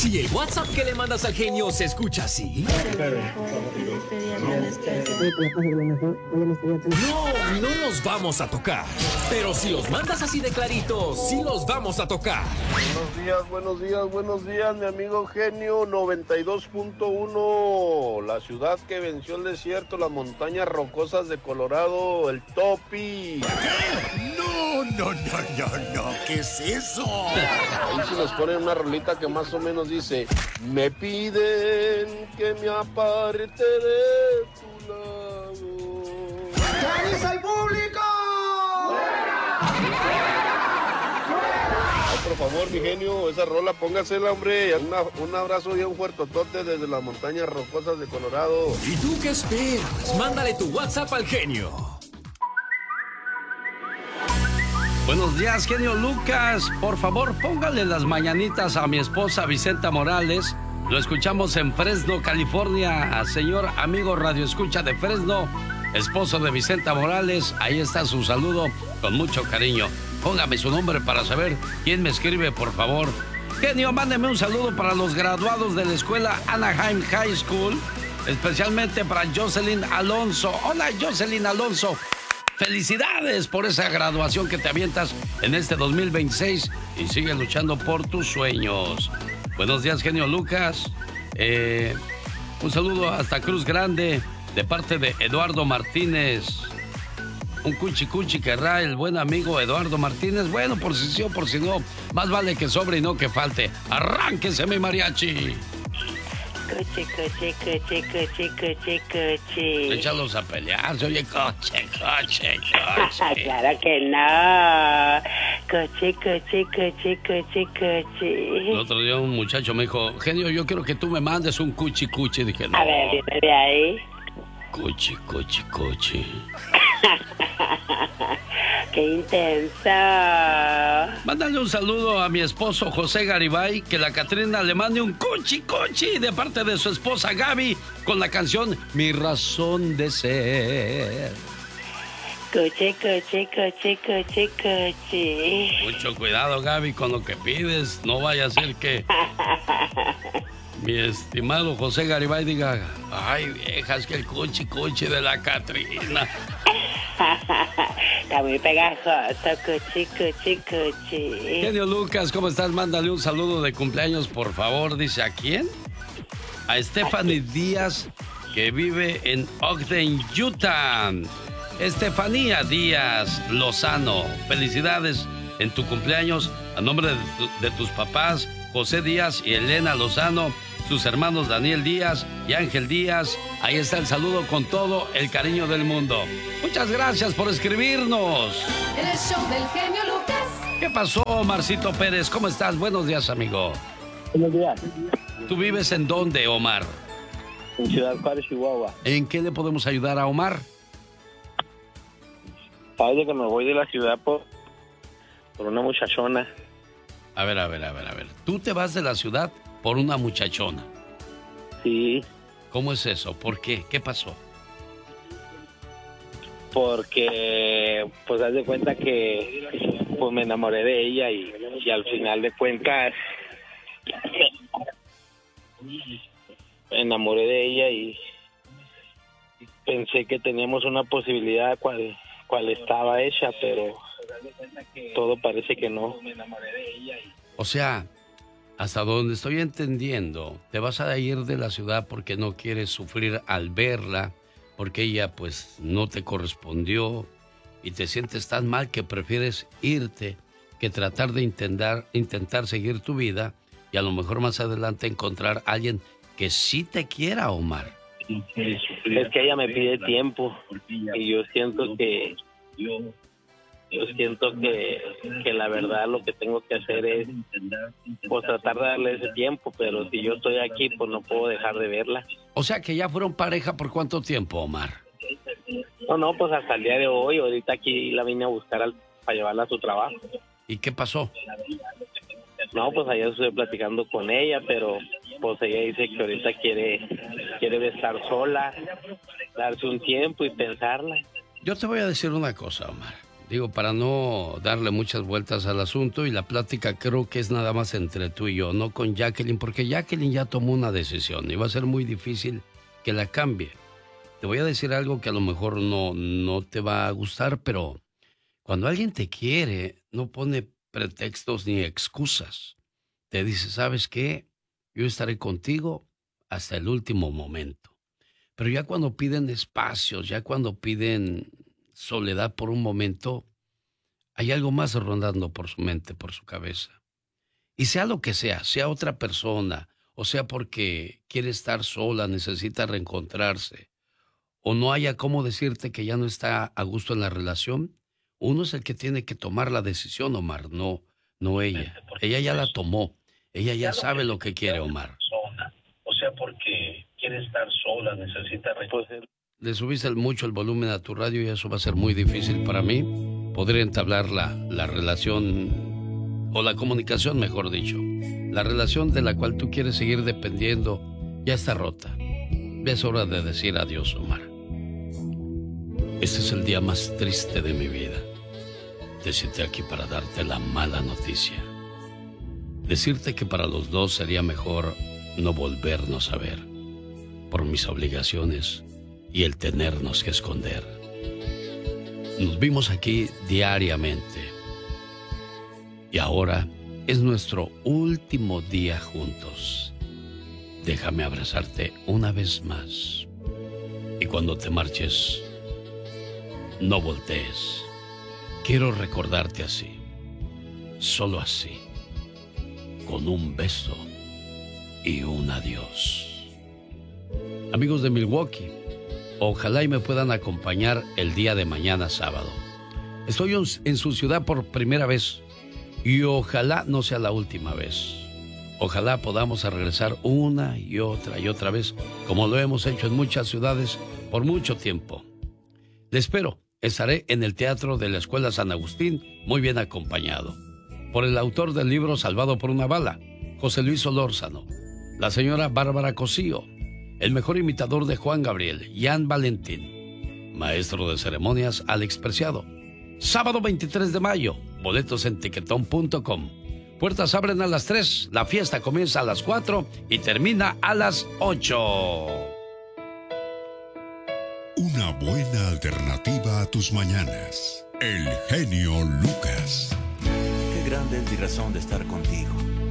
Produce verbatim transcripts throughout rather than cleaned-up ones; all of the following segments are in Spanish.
Si el WhatsApp que le mandas al genio se escucha así. No, no los vamos a tocar. Pero si los mandas así de claritos, sí los vamos a tocar. Buenos días, buenos días, buenos días, mi amigo genio noventa y dos punto uno. La ciudad que venció el desierto, las montañas rocosas de Colorado, el Topi. No, no, no, no, no, ¿qué es eso? Ahí se nos pone una rolita que más o menos dice: me piden que me aparte de tu lado. ¿Qué dice el público? Ay, por favor, mi genio, esa rola, póngasela, hombre. Una, un abrazo y un fuertotote desde las montañas rocosas de Colorado. ¿Y tú qué esperas? Mándale tu WhatsApp al genio. Buenos días, genio Lucas. Por favor, póngale las mañanitas a mi esposa Vicenta Morales. Lo escuchamos en Fresno, California. Señor amigo Radio Escucha de Fresno, esposo de Vicenta Morales, ahí está su saludo con mucho cariño. Póngame su nombre para saber quién me escribe, por favor. Genio, mándeme un saludo para los graduados de la escuela Anaheim High School, especialmente para Jocelyn Alonso. Hola, Jocelyn Alonso. Felicidades por esa graduación que te avientas en este dos mil veintiséis y sigue luchando por tus sueños. Buenos días, genio Lucas. Eh, un saludo hasta Cruz Grande de parte de Eduardo Martínez. Un cuchi cuchi querrá el buen amigo Eduardo Martínez. Bueno, por si sí o por si no, más vale que sobre y no que falte. ¡Arránquese, mi mariachi! Coche, coche, coche, coche, coche, coche. Échalos a pelear, se oye coche, coche, coche. Claro que no. Coche, coche, coche, coche, coche. El otro día un muchacho me dijo: genio, yo quiero que tú me mandes un cuchi cuchi. Dije, no. A ver, viene de ahí. Cuchi, cuchi, cuchi. ¡Qué intenso! Mándale un saludo a mi esposo José Garibay, que la Catrina le mande un cuchi cuchi de parte de su esposa Gaby con la canción Mi Razón de Ser. Coche, coche, coche, coche, coche. Mucho cuidado, Gaby, con lo que pides. No vaya a ser que mi estimado José Garibay diga: ay, vieja, es que el cuchi cuchi de la Catrina. Está muy pegajoso, coche, coche, coche. Genio Lucas, ¿cómo estás? Mándale un saludo de cumpleaños, por favor. Dice, ¿a quién? A Stephanie Díaz, que vive en Ogden, Utah. Estefanía Díaz Lozano, felicidades en tu cumpleaños a nombre de, tu, de tus papás, José Díaz y Elena Lozano, sus hermanos Daniel Díaz y Ángel Díaz. Ahí está el saludo con todo el cariño del mundo. Muchas gracias por escribirnos. El show del genio Lucas. ¿Qué pasó, Omarcito Pérez? ¿Cómo estás? Buenos días, amigo. Buenos días. ¿Tú vives en dónde, Omar? En Ciudad Juárez, Chihuahua. ¿En qué le podemos ayudar a Omar? Sabes que me voy de la ciudad por, por una muchachona. A ver, a ver, a ver, a ver. ¿Tú te vas de la ciudad por una muchachona? Sí. ¿Cómo es eso? ¿Por qué? ¿Qué pasó? Porque, pues, haz de cuenta que pues me enamoré de ella y, y al final de cuentas me enamoré de ella y pensé que teníamos una posibilidad cual, cual estaba hecha, pero todo parece que no. O sea, hasta donde estoy entendiendo, te vas a ir de la ciudad porque no quieres sufrir al verla, porque ella pues no te correspondió y te sientes tan mal que prefieres irte que tratar de intentar, intentar seguir tu vida y a lo mejor más adelante encontrar a alguien que sí te quiera, Omar. Es que ella me pide tiempo y yo siento que yo siento que, que la verdad lo que tengo que hacer es pues tratar de darle ese tiempo, pero si yo estoy aquí pues no puedo dejar de verla. O sea que ya fueron pareja ¿por cuánto tiempo, Omar? No, no, pues hasta el día de hoy, ahorita aquí la vine a buscar al, para llevarla a su trabajo. ¿Y qué pasó? No, pues ayer estuve platicando con ella, pero pues ella dice que ahorita quiere, quiere estar sola, darse un tiempo y pensarla. Yo te voy a decir una cosa, Omar. Digo, para no darle muchas vueltas al asunto, y la plática creo que es nada más entre tú y yo, no con Jacqueline, porque Jacqueline ya tomó una decisión y va a ser muy difícil que la cambie. Te voy a decir algo que a lo mejor no, no te va a gustar, pero cuando alguien te quiere, no pone pretextos ni excusas. Te dice, ¿sabes qué? Yo estaré contigo hasta el último momento. Pero ya cuando piden espacios, ya cuando piden soledad por un momento, hay algo más rondando por su mente, por su cabeza. Y sea lo que sea, sea otra persona, o sea porque quiere estar sola, necesita reencontrarse, o no haya cómo decirte que ya no está a gusto en la relación, uno es el que tiene que tomar la decisión, Omar, no, no ella. Ella ya la tomó, ella ya sabe lo que quiere, Omar. O sea porque quiere estar sola, necesita reencontrarse. Le subiste mucho el volumen a tu radio y eso va a ser muy difícil para mí poder entablar la, la relación, o la comunicación, mejor dicho. La relación de la cual tú quieres seguir dependiendo ya está rota. Es hora de decir adiós, Omar. Este es el día más triste de mi vida. Decirte aquí para darte la mala noticia. Decirte que para los dos sería mejor no volvernos a ver, por mis obligaciones y el tenernos que esconder. Nos vimos aquí diariamente y ahora es nuestro último día juntos. Déjame abrazarte una vez más y cuando te marches, no voltees. Quiero recordarte así, solo así, con un beso y un adiós. Amigos de Milwaukee, ojalá y me puedan acompañar el día de mañana sábado. Estoy en su ciudad por primera vez y ojalá no sea la última vez. Ojalá podamos regresar una y otra y otra vez, como lo hemos hecho en muchas ciudades por mucho tiempo. Le espero. Estaré en el Teatro de la Escuela San Agustín, muy bien acompañado por el autor del libro Salvado por una bala, José Luis Solórzano, la señora Bárbara Cosío, el mejor imitador de Juan Gabriel, Jan Valentín, maestro de ceremonias Alex Preciado. Sábado veintitrés de mayo, boletos en tiquetón punto com. Puertas abren a las tres, la fiesta comienza a las cuatro y termina a las ocho. Una buena alternativa a tus mañanas. El genio Lucas. Qué grande es mi razón de estar contigo.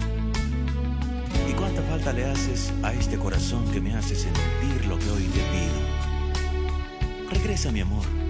Y cuánta falta le haces a este corazón que me hace sentir lo que hoy te pido. Regresa, mi amor.